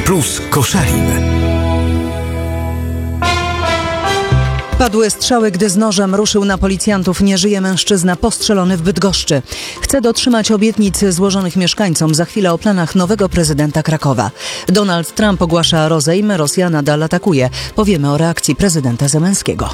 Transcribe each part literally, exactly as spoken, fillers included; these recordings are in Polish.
Plus Koszalin. Padły strzały, gdy z nożem ruszył na policjantów. Nie żyje mężczyzna postrzelony w Bydgoszczy. Chce dotrzymać obietnic złożonych mieszkańcom. Za chwilę o planach nowego prezydenta Krakowa. Donald Trump ogłasza rozejm, Rosja nadal atakuje. Powiemy o reakcji prezydenta Zełenskiego.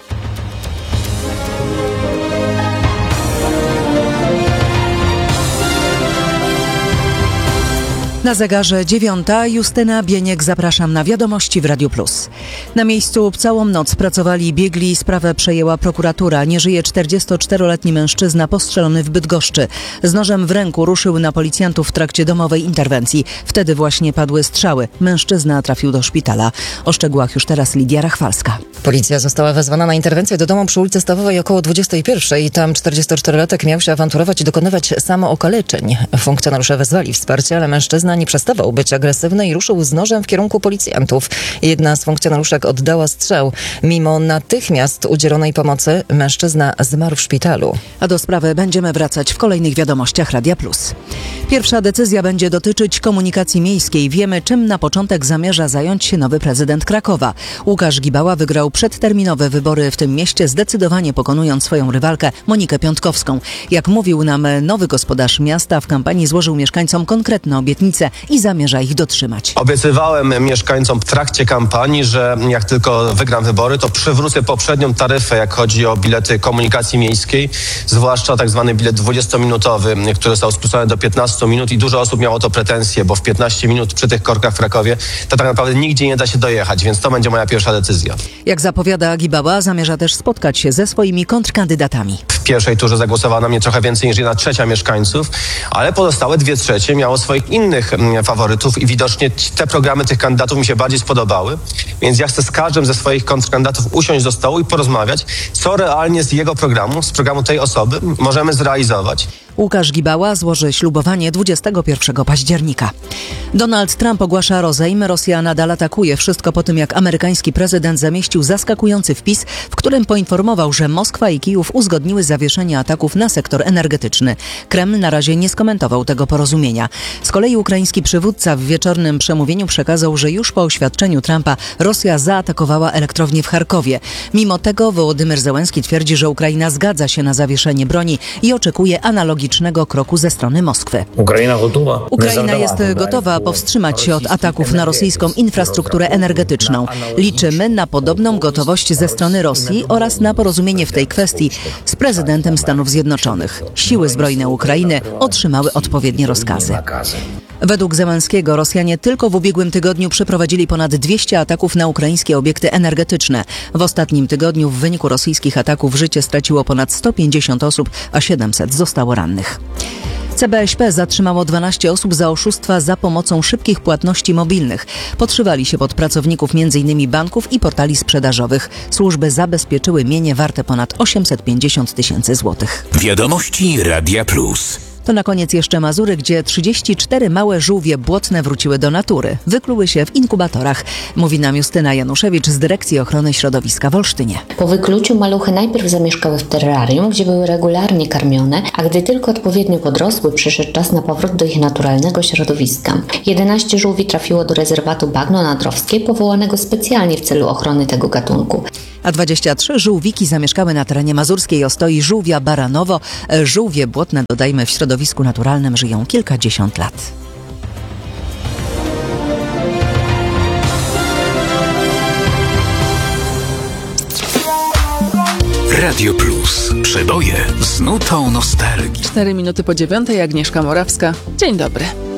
Na zegarze dziewiąta. Justyna Bieniek, zapraszam na Wiadomości w Radiu Plus. Na miejscu całą noc pracowali biegli, sprawę przejęła prokuratura. Nie żyje czterdziestoczteroletni mężczyzna postrzelony w Bydgoszczy. Z nożem w ręku ruszył na policjantów w trakcie domowej interwencji. Wtedy właśnie padły strzały. Mężczyzna trafił do szpitala. O szczegółach już teraz Lidia Rachwalska. Policja została wezwana na interwencję do domu przy ulicy Stawowej około dwudziestej pierwszej. Tam czterdziestoczterolatek miał się awanturować i dokonywać samookaleczeń. Funkcjonariusze wezwali wsparcie, ale mężczyzna nie przestawał być agresywny i ruszył z nożem w kierunku policjantów. Jedna z funkcjonariuszek oddała strzał. Mimo natychmiast udzielonej pomocy mężczyzna zmarł w szpitalu. A do sprawy będziemy wracać w kolejnych Wiadomościach Radia Plus. Pierwsza decyzja będzie dotyczyć komunikacji miejskiej. Wiemy, czym na początek zamierza zająć się nowy prezydent Krakowa. Łukasz Gibała wygrał przedterminowe wybory w tym mieście, zdecydowanie pokonując swoją rywalkę Monikę Piątkowską. Jak mówił nam nowy gospodarz miasta, w kampanii złożył mieszkańcom konkretne obietnice i zamierza ich dotrzymać. Obiecywałem mieszkańcom w trakcie kampanii, że jak tylko wygram wybory, to przywrócę poprzednią taryfę, jak chodzi o bilety komunikacji miejskiej, zwłaszcza tak zwany bilet dwudziestominutowy, który został skrócony do piętnastu minut i dużo osób miało to pretensje, bo w piętnaście minut przy tych korkach w Krakowie to tak naprawdę nigdzie nie da się dojechać, więc to będzie moja pierwsza decyzja. Jak zapowiada Gibała, zamierza też spotkać się ze swoimi kontrkandydatami. W pierwszej turze zagłosowało na mnie trochę więcej niż jedna trzecia mieszkańców, ale pozostałe dwie trzecie miało swoich innych faworytów i widocznie te programy tych kandydatów mi się bardziej spodobały, więc ja chcę z każdym ze swoich kontrkandydatów usiąść do stołu i porozmawiać, co realnie z jego programu, z programu tej osoby możemy zrealizować. Łukasz Gibała złoży ślubowanie dwudziestego pierwszego października. Donald Trump ogłasza rozejm. Rosja nadal atakuje. Wszystko po tym, jak amerykański prezydent zamieścił zaskakujący wpis, w którym poinformował, że Moskwa i Kijów uzgodniły zawieszenie ataków na sektor energetyczny. Kreml na razie nie skomentował tego porozumienia. Z kolei ukraiński przywódca w wieczornym przemówieniu przekazał, że już po oświadczeniu Trumpa Rosja zaatakowała elektrownię w Charkowie. Mimo tego Wołodymyr Zełenski twierdzi, że Ukraina zgadza się na zawieszenie broni i oczekuje analogicznego kroku ze strony Moskwy. Ukraina gotowa. Ukraina jest gotowa powstrzymać się od ataków na rosyjską infrastrukturę energetyczną. Liczymy na podobną gotowość ze strony Rosji oraz na porozumienie w tej kwestii z prezydentem Stanów Zjednoczonych. Siły zbrojne Ukrainy otrzymały odpowiednie rozkazy. Według Zełenskiego Rosjanie tylko w ubiegłym tygodniu przeprowadzili ponad dwieście ataków na ukraińskie obiekty energetyczne. W ostatnim tygodniu w wyniku rosyjskich ataków życie straciło ponad sto pięćdziesiąt osób, a siedemset zostało rannych. C B S P zatrzymało dwanaście osób za oszustwa za pomocą szybkich płatności mobilnych. Podszywali się pod pracowników między innymi banków i portali sprzedażowych. Służby zabezpieczyły mienie warte ponad osiemset pięćdziesiąt tysięcy złotych. Wiadomości Radia Plus. To na koniec jeszcze Mazury, gdzie trzydzieści cztery małe żółwie błotne wróciły do natury. Wykluły się w inkubatorach. Mówi nam Justyna Januszewicz z Dyrekcji Ochrony Środowiska w Olsztynie. Po wykluciu maluchy najpierw zamieszkały w terrarium, gdzie były regularnie karmione, a gdy tylko odpowiednio podrosły, przyszedł czas na powrót do ich naturalnego środowiska. jedenaście żółwi trafiło do rezerwatu Bagno Nadrowskie, powołanego specjalnie w celu ochrony tego gatunku. A dwadzieścia trzy żółwiki zamieszkały na terenie mazurskiej ostoi żółwia Baranowo. Żółwie błotne, dodajmy, w środowisku naturalnym żyją kilkadziesiąt lat. Radio Plus. Przeboje z nutą nostalgii. Cztery minuty po dziewiątej, Agnieszka Morawska. Dzień dobry.